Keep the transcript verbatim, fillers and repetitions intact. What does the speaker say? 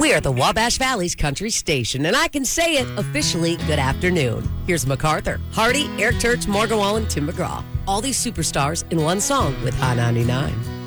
We're the Wabash Valley's country station, and I can say it officially, good afternoon. Here's MacArthur, Hardy, Eric Church, Morgan Wallen, Tim McGraw. All these superstars in one song with Hot ninety-nine.